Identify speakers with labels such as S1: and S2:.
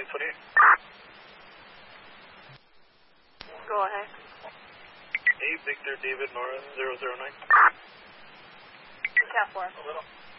S1: 28.
S2: Go ahead.
S1: 8 Victor David Nora 009.
S2: Cat 4.